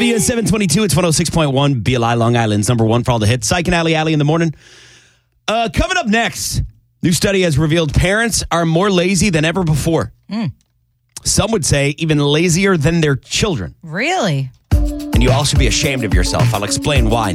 Olivia, 722. It's 106.1 BLI Long Island's number one for all the hits. Psych and Alley in the morning. Coming up next, new study has revealed parents are more lazy than ever before. Some would say even lazier than their children. Really? And you all should be ashamed of yourself. I'll explain why